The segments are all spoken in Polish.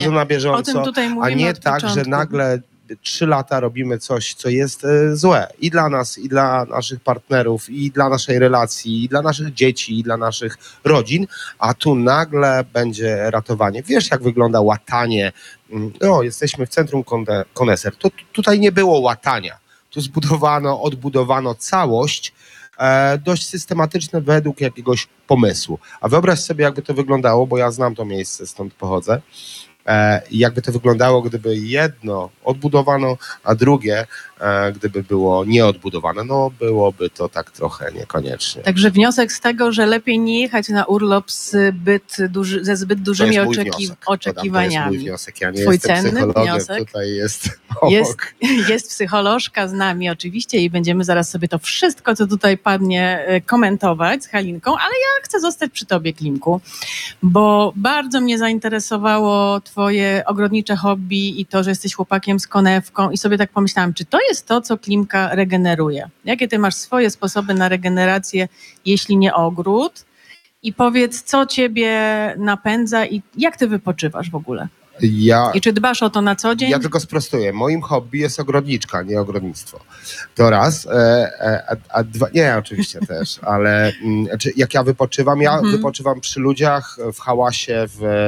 na O bieżąco, tym tutaj a mówimy nie od tak, że początku. nagle 3 lata robimy coś, co jest złe i dla nas, i dla naszych partnerów, i dla naszej relacji, i dla naszych dzieci, i dla naszych rodzin, a tu nagle będzie ratowanie. Wiesz, jak wygląda łatanie? No, jesteśmy w centrum Koneser. Tutaj nie było łatania. Tu zbudowano, odbudowano całość dość systematyczne według jakiegoś pomysłu. A wyobraź sobie, jakby to wyglądało, bo ja znam to miejsce, stąd pochodzę, jakby to wyglądało, gdyby jedno odbudowano, a drugie, gdyby było nieodbudowane. No byłoby to tak trochę niekoniecznie. Także wniosek z tego, że lepiej nie jechać na urlop ze zbyt dużymi oczekiwaniami. To jest mój wniosek. Ja nie Twój jestem cenny psychologiem, wniosek? tutaj jest obok. Jest psycholożka z nami oczywiście i będziemy zaraz sobie to wszystko, co tutaj padnie, komentować z Halinką, ale ja chcę zostać przy tobie, Klimku, bo bardzo mnie zainteresowało twoje ogrodnicze hobby i to, że jesteś chłopakiem z konewką i sobie tak pomyślałam, czy to jest to, co Klimka regeneruje? Jakie ty masz swoje sposoby na regenerację, jeśli nie ogród? I powiedz, co ciebie napędza i jak ty wypoczywasz w ogóle? I czy dbasz o to na co dzień? Ja tylko sprostuję. Moim hobby jest ogrodniczka, nie ogrodnictwo. To raz. A dwa, nie, oczywiście też, ale jak ja wypoczywam? Wypoczywam przy ludziach, w hałasie,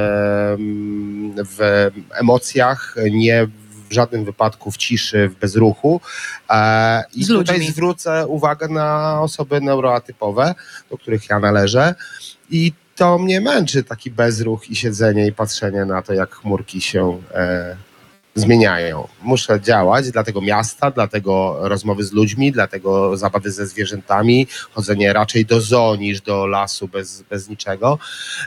w emocjach, nie w żadnym wypadku w ciszy, w bezruchu. I tutaj zwrócę uwagę na osoby neuroatypowe, do których ja należę. I to mnie męczy, taki bezruch i siedzenie i patrzenie na to, jak chmurki się zmieniają. Muszę działać, dlatego miasta, dlatego rozmowy z ludźmi, dlatego zabawy ze zwierzętami, chodzenie raczej do zoo niż do lasu bez niczego.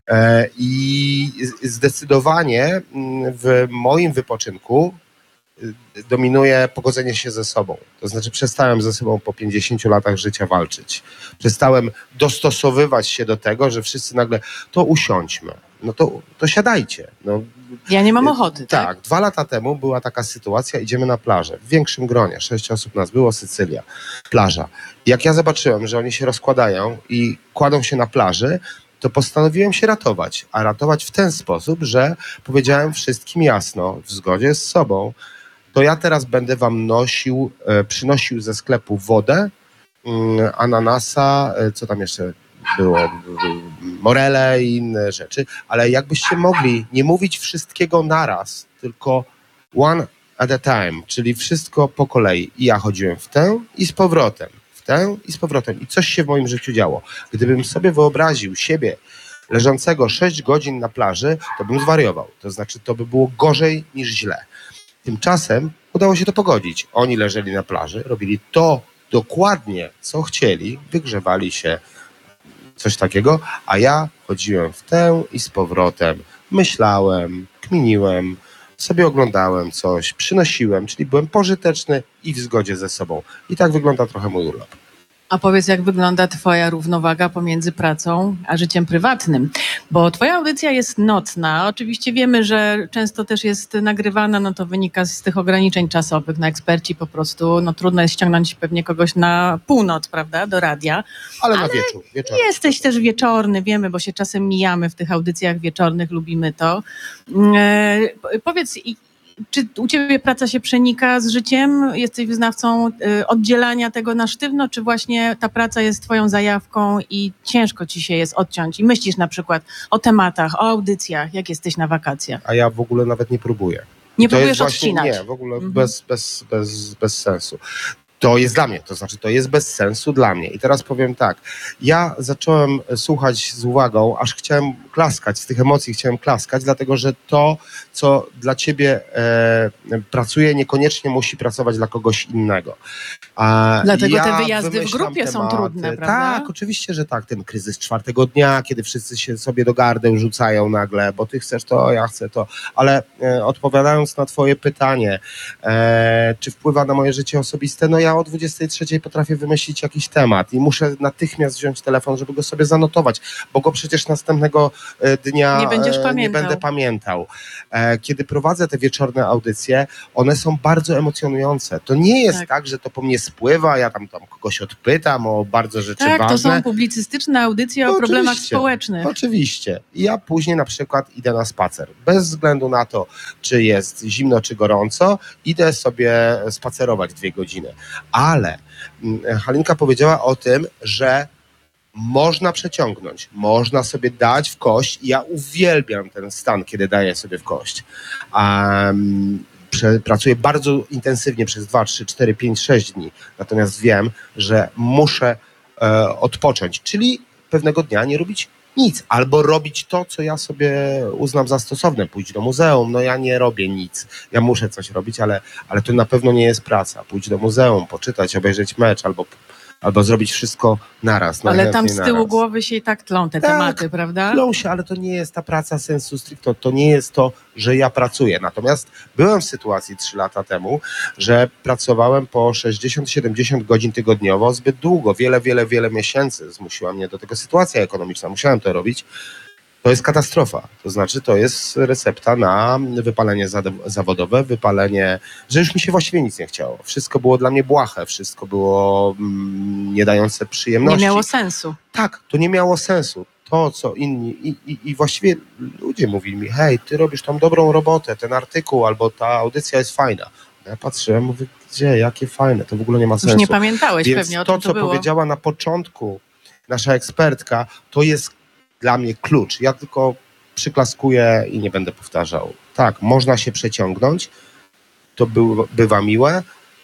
I zdecydowanie w moim wypoczynku dominuje pogodzenie się ze sobą. To znaczy przestałem ze sobą po 50 latach życia walczyć. Przestałem dostosowywać się do tego, że wszyscy nagle to usiądźmy. No to siadajcie. No, ja nie mam ochoty, tak? Tak. 2 lata temu była taka sytuacja, idziemy na plażę. W większym gronie, 6 osób nas było, Sycylia, plaża. Jak ja zobaczyłem, że oni się rozkładają i kładą się na plaży, to postanowiłem się ratować. A ratować w ten sposób, że powiedziałem wszystkim jasno, w zgodzie z sobą, to ja teraz będę wam przynosił ze sklepu wodę, ananasa, co tam jeszcze było, morele i inne rzeczy, ale jakbyście mogli nie mówić wszystkiego naraz, tylko one at a time, czyli wszystko po kolei. I ja chodziłem w tę i z powrotem, w tę i z powrotem. I coś się w moim życiu działo. Gdybym sobie wyobraził siebie leżącego 6 godzin na plaży, to bym zwariował. To znaczy, to by było gorzej niż źle. Tymczasem udało się to pogodzić. Oni leżeli na plaży, robili to dokładnie, co chcieli, wygrzewali się, coś takiego, a ja chodziłem w tę i z powrotem, myślałem, kminiłem, sobie oglądałem coś, przynosiłem, czyli byłem pożyteczny i w zgodzie ze sobą. I tak wygląda trochę mój urlop. A powiedz, jak wygląda twoja równowaga pomiędzy pracą a życiem prywatnym? Bo twoja audycja jest nocna. Oczywiście wiemy, że często też jest nagrywana, no to wynika z tych ograniczeń czasowych. Na Eksperci po prostu, no trudno jest ściągnąć pewnie kogoś na północ, prawda, do radia. Ale na wieczór. Jesteś też wieczorny, wiemy, bo się czasem mijamy w tych audycjach wieczornych, lubimy to. Powiedz, czy u ciebie praca się przenika z życiem? Jesteś wyznawcą oddzielania tego na sztywno, czy właśnie ta praca jest twoją zajawką i ciężko ci się jest odciąć? I myślisz na przykład o tematach, o audycjach, jak jesteś na wakacjach? A ja w ogóle nawet nie próbuję. Nie próbujesz odcinać? Nie, w ogóle bez sensu. To jest dla mnie, to znaczy to jest bez sensu dla mnie. I teraz powiem tak, ja zacząłem słuchać z uwagą, aż chciałem klaskać, z tych emocji chciałem klaskać, dlatego że to, co dla ciebie pracuje, niekoniecznie musi pracować dla kogoś innego. Dlatego te wyjazdy w grupie są trudne, prawda? Tak, oczywiście, że tak. Ten kryzys 4. dnia, kiedy wszyscy się sobie do gardeł rzucają nagle, bo ty chcesz to, ja chcę to. Ale odpowiadając na twoje pytanie, czy wpływa na moje życie osobiste, no ja o 23 potrafię wymyślić jakiś temat i muszę natychmiast wziąć telefon, żeby go sobie zanotować, bo go przecież następnego dnia Nie będziesz nie pamiętał. będę pamiętał. Kiedy prowadzę te wieczorne audycje, one są bardzo emocjonujące. To nie jest tak, że to po mnie spływa, ja tam kogoś odpytam o bardzo rzeczy Tak, to ważne. są publicystyczne audycje No o problemach oczywiście. społecznych. Oczywiście. I ja później na przykład idę na spacer. Bez względu na to, czy jest zimno, czy gorąco, idę sobie spacerować 2 godziny. Ale Halinka powiedziała o tym, że można przeciągnąć, można sobie dać w kość. Ja uwielbiam ten stan, kiedy daję sobie w kość. Pracuję bardzo intensywnie przez 2, 3, 4, 5, 6 dni. Natomiast wiem, że muszę odpocząć, czyli pewnego dnia nie robić nic, albo robić to, co ja sobie uznam za stosowne, pójść do muzeum. No ja nie robię nic, ja muszę coś robić, ale to na pewno nie jest praca. Pójść do muzeum, poczytać, obejrzeć mecz, albo zrobić wszystko naraz. Ale tam z tyłu naraz. głowy się i tak tlą te tematy, prawda? Tlą się, ale to nie jest ta praca sensu stricto, to nie jest to, że ja pracuję. Natomiast byłem w sytuacji 3 lata temu, że pracowałem po 60-70 godzin tygodniowo zbyt długo, wiele miesięcy. Zmusiła mnie do tego sytuacja ekonomiczna, musiałem to robić. To jest katastrofa. To znaczy, to jest recepta na wypalenie zawodowe, wypalenie, że już mi się właściwie nic nie chciało. Wszystko było dla mnie błahe, wszystko było nie dające przyjemności. Nie miało sensu. Tak, to nie miało sensu. To, co inni i właściwie ludzie mówili mi, hej, ty robisz tam dobrą robotę, ten artykuł albo ta audycja jest fajna. Ja patrzyłem, mówię, gdzie, jakie fajne, to w ogóle nie ma sensu. Już nie pamiętałeś Więc pewnie o to, tym, co było. powiedziała na początku nasza ekspertka, to jest dla mnie klucz. Ja tylko przyklaskuję i nie będę powtarzał. Tak, można się przeciągnąć, to bywa miłe,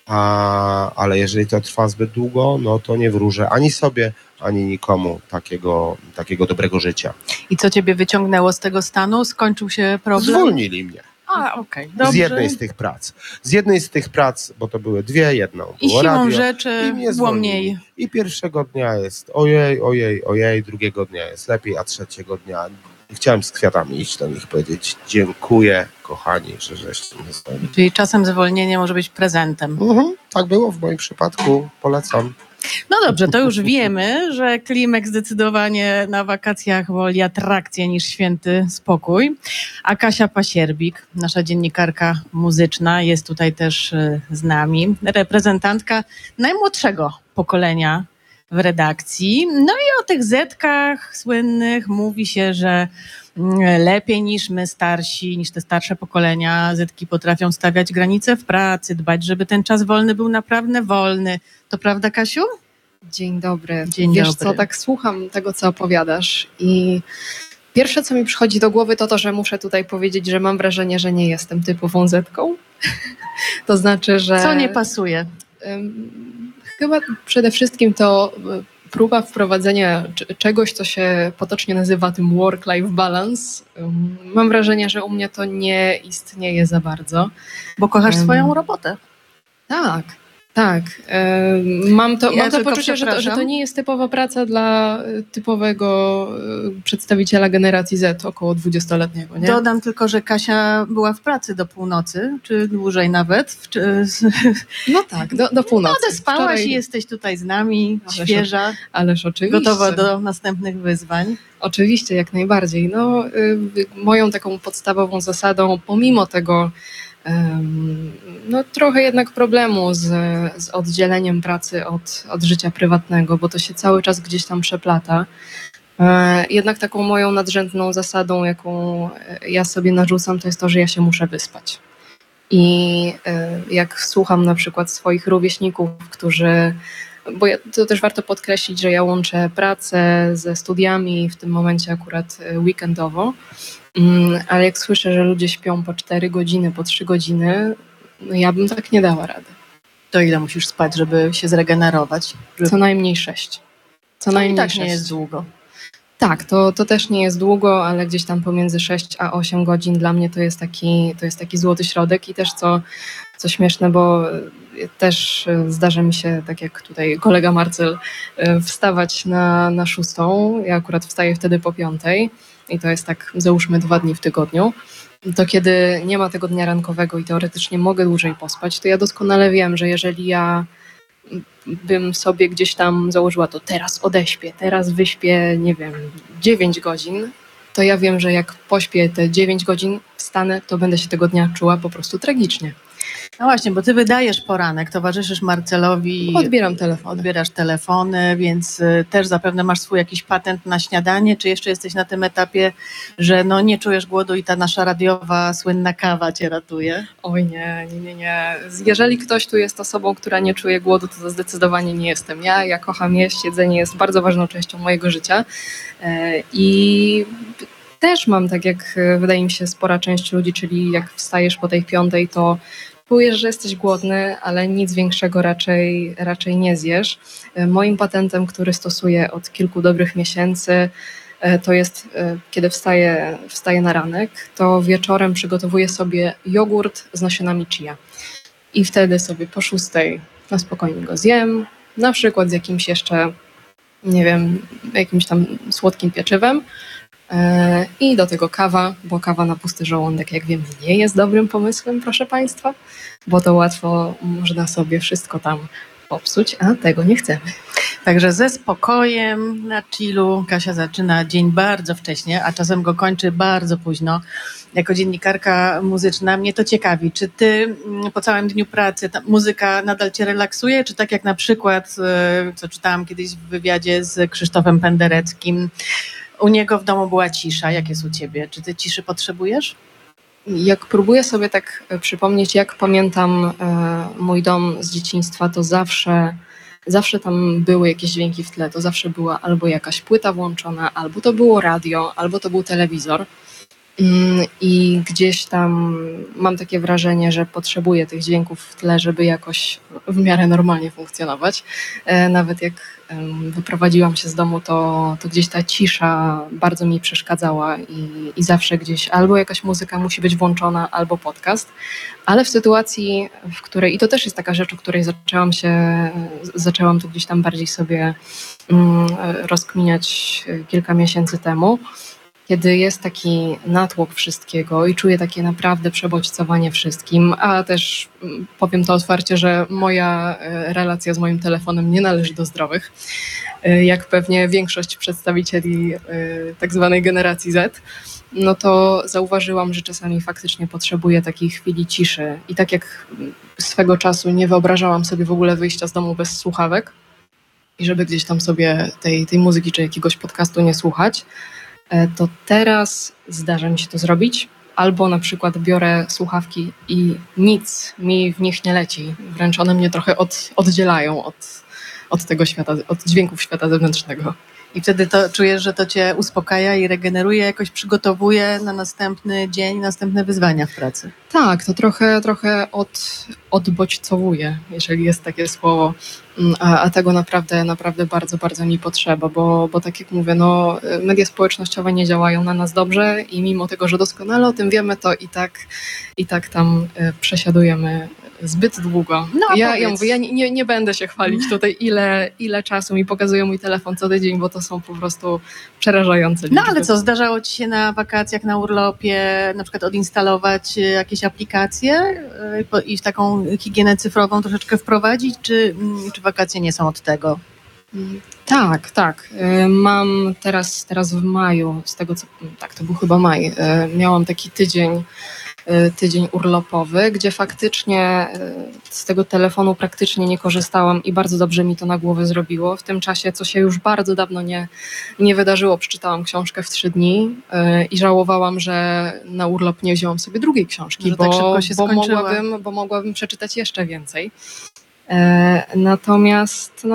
ale jeżeli to trwa zbyt długo, no to nie wróżę ani sobie, ani nikomu takiego dobrego życia. I co ciebie wyciągnęło z tego stanu? Skończył się problem? Zwolnili mnie. Okej. Z jednej z tych prac. Z jednej z tych prac, bo to były 2, jedną I było siłą radio, rzeczy i mnie było zwolnili. mniej. I pierwszego dnia jest ojej, drugiego dnia jest lepiej, a trzeciego dnia chciałem z kwiatami iść do nich powiedzieć dziękuję, kochani, że żeście mnie zwolnili. Czyli czasem zwolnienie może być prezentem. Tak było w moim przypadku, polecam. No dobrze, to już wiemy, że Klimek zdecydowanie na wakacjach woli atrakcję niż święty spokój. A Kasia Pasierbik, nasza dziennikarka muzyczna, jest tutaj też z nami. Reprezentantka najmłodszego pokolenia w redakcji. No i o tych zetkach słynnych mówi się, że lepiej niż my starsi, niż te starsze pokolenia, zetki potrafią stawiać granice w pracy, dbać, żeby ten czas wolny był naprawdę wolny. To prawda, Kasiu? Dzień dobry. Dzień Wiesz dobry. co, tak słucham tego, co opowiadasz i pierwsze, co mi przychodzi do głowy, to, że muszę tutaj powiedzieć, że mam wrażenie, że nie jestem typową zetką. To znaczy, że... Co nie pasuje? Chyba przede wszystkim to próba wprowadzenia czegoś, co się potocznie nazywa tym work-life balance. Mam wrażenie, że u mnie to nie istnieje za bardzo. Bo kochasz swoją robotę. Tak. Mam to tylko poczucie, że to przepraszam. nie jest typowa praca dla typowego przedstawiciela generacji Z, około 20-letniego. Nie? Dodam tylko, że Kasia była w pracy do północy, czy dłużej nawet. No tak, do północy. No, odespałaś Wczoraj- i jesteś tutaj z nami, świeża, Ależ oczywiście. gotowa do następnych wyzwań. Oczywiście, jak najbardziej. No, moją taką podstawową zasadą, pomimo tego no, trochę jednak problemu z oddzieleniem pracy od życia prywatnego, bo to się cały czas gdzieś tam przeplata. Jednak taką moją nadrzędną zasadą, jaką ja sobie narzucam, to jest to, że ja się muszę wyspać. I jak słucham na przykład swoich rówieśników, którzy, bo to też warto podkreślić, że ja łączę pracę ze studiami, w tym momencie akurat weekendowo, ale jak słyszę, że ludzie śpią po 4 godziny, po 3 godziny, no ja bym tak nie dała rady. To ile musisz spać, żeby się zregenerować? Co najmniej 6. Co To najmniej i tak 6. nie jest długo. Tak, to też nie jest długo, ale gdzieś tam pomiędzy 6 a 8 godzin dla mnie to jest taki złoty środek i też co śmieszne, bo też zdarza mi się, tak jak tutaj kolega Marcel, wstawać na 6. Ja akurat wstaję wtedy po 5 i to jest tak, załóżmy 2 dni w tygodniu. To kiedy nie ma tego dnia rankowego i teoretycznie mogę dłużej pospać, to ja doskonale wiem, że jeżeli ja bym sobie gdzieś tam założyła, to teraz odeśpię, teraz wyśpię, nie wiem, 9 godzin, to ja wiem, że jak pośpię te 9 godzin, wstanę, to będę się tego dnia czuła po prostu tragicznie. No właśnie, bo ty wydajesz poranek, towarzyszysz Marcelowi. Odbieram telefon. Odbierasz telefony, więc też zapewne masz swój jakiś patent na śniadanie, czy jeszcze jesteś na tym etapie, że no nie czujesz głodu i ta nasza radiowa, słynna kawa cię ratuje? Oj nie. Jeżeli ktoś tu jest osobą, która nie czuje głodu, to zdecydowanie nie jestem ja. Ja kocham jeść, jedzenie jest bardzo ważną częścią mojego życia i też mam, tak jak wydaje mi się spora część ludzi, czyli jak wstajesz po tej 5, to czujesz, że jesteś głodny, ale nic większego raczej nie zjesz. Moim patentem, który stosuję od kilku dobrych miesięcy, to jest, kiedy wstaję na ranek, to wieczorem przygotowuję sobie jogurt z nasionami chia. I wtedy sobie po 6 na spokojnie go zjem, na przykład z jakimś jeszcze, nie wiem, jakimś tam słodkim pieczywem. I do tego kawa, bo kawa na pusty żołądek, jak wiemy, nie jest dobrym pomysłem, proszę Państwa, bo to łatwo można sobie wszystko tam popsuć, a tego nie chcemy. Także ze spokojem na chillu Kasia zaczyna dzień bardzo wcześnie, a czasem go kończy bardzo późno. Jako dziennikarka muzyczna mnie to ciekawi. Czy ty po całym dniu pracy ta muzyka nadal cię relaksuje? Czy tak jak na przykład, co czytałam kiedyś w wywiadzie z Krzysztofem Pendereckim, u niego w domu była cisza. Jak jest u ciebie? Czy ty ciszy potrzebujesz? Jak próbuję sobie tak przypomnieć, jak pamiętam mój dom z dzieciństwa, to zawsze tam były jakieś dźwięki w tle. To zawsze była albo jakaś płyta włączona, albo to było radio, albo to był telewizor. I gdzieś tam mam takie wrażenie, że potrzebuję tych dźwięków w tle, żeby jakoś w miarę normalnie funkcjonować. Nawet jak wyprowadziłam się z domu, to gdzieś ta cisza bardzo mi przeszkadzała i zawsze gdzieś albo jakaś muzyka musi być włączona, albo podcast. Ale w sytuacji, w której, i to też jest taka rzecz, o której zaczęłam tu gdzieś tam bardziej sobie rozkminiać kilka miesięcy temu, kiedy jest taki natłok wszystkiego i czuję takie naprawdę przebodźcowanie wszystkim, a też powiem to otwarcie, że moja relacja z moim telefonem nie należy do zdrowych, jak pewnie większość przedstawicieli tak zwanej generacji Z, no to zauważyłam, że czasami faktycznie potrzebuję takiej chwili ciszy. I tak jak swego czasu nie wyobrażałam sobie w ogóle wyjścia z domu bez słuchawek i żeby gdzieś tam sobie tej muzyki czy jakiegoś podcastu nie słuchać, to teraz zdarza mi się to zrobić. Albo na przykład biorę słuchawki i nic mi w nich nie leci. Wręcz one mnie trochę oddzielają od tego świata, od dźwięków świata zewnętrznego. I wtedy to czujesz, że to cię uspokaja i regeneruje, jakoś przygotowuje na następny dzień, następne wyzwania w pracy. Tak, to trochę odbodźcowuje, jeżeli jest takie słowo, a tego naprawdę bardzo, bardzo mi potrzeba, bo tak jak mówię, no, media społecznościowe nie działają na nas dobrze i mimo tego, że doskonale o tym wiemy, to i tak tam przesiadujemy zbyt długo. No, ja mówię, ja nie będę się chwalić tutaj, ile czasu mi pokazuje mój telefon co tydzień, bo to są po prostu przerażające liczby. No ale co, zdarzało ci się na wakacjach, na urlopie na przykład odinstalować jakieś aplikacje i w taką higienę cyfrową troszeczkę wprowadzić, czy wakacje nie są od tego? Tak. Mam teraz w maju, z tego co, tak, to był chyba maj, miałam taki tydzień urlopowy, gdzie faktycznie z tego telefonu praktycznie nie korzystałam i bardzo dobrze mi to na głowę zrobiło. W tym czasie, co się już bardzo dawno nie wydarzyło, przeczytałam książkę w 3 dni i żałowałam, że na urlop nie wzięłam sobie drugiej książki, że tak szybko się skończyła. bo mogłabym przeczytać jeszcze więcej. Natomiast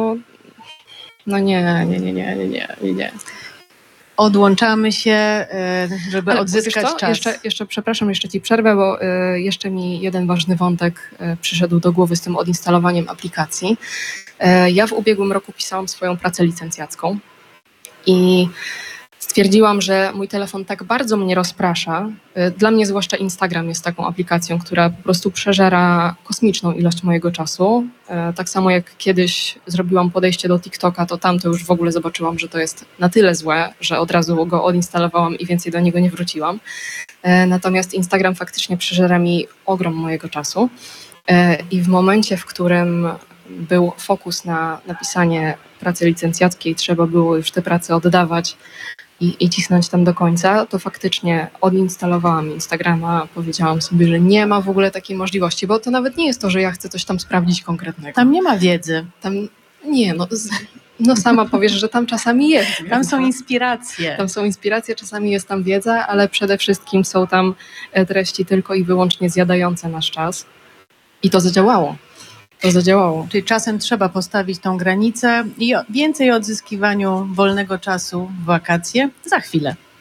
nie. Odłączamy się, żeby Ale odzyskać czas. Jeszcze, przepraszam, jeszcze ci przerwę, bo jeszcze mi jeden ważny wątek przyszedł do głowy z tym odinstalowaniem aplikacji. Ja w ubiegłym roku pisałam swoją pracę licencjacką i stwierdziłam, że mój telefon tak bardzo mnie rozprasza. Dla mnie zwłaszcza Instagram jest taką aplikacją, która po prostu przeżera kosmiczną ilość mojego czasu. Tak samo jak kiedyś zrobiłam podejście do TikToka, to tam to już w ogóle zobaczyłam, że to jest na tyle złe, że od razu go odinstalowałam i więcej do niego nie wróciłam. Natomiast Instagram faktycznie przeżera mi ogrom mojego czasu. I w momencie, w którym był fokus na napisanie pracy licencjackiej, trzeba było już te prace oddawać i cisnąć tam do końca, to faktycznie odinstalowałam Instagrama, powiedziałam sobie, że nie ma w ogóle takiej możliwości, bo to nawet nie jest to, że ja chcę coś tam sprawdzić konkretnego. Tam nie ma wiedzy. Tam nie, no sama powiesz, że tam czasami jest. Tam są inspiracje. Tam są inspiracje, czasami jest tam wiedza, ale przede wszystkim są tam treści tylko i wyłącznie zjadające nasz czas. I to zadziałało. To zadziałało. Czyli czasem trzeba postawić tą granicę i więcej o odzyskiwaniu wolnego czasu w wakacje za chwilę.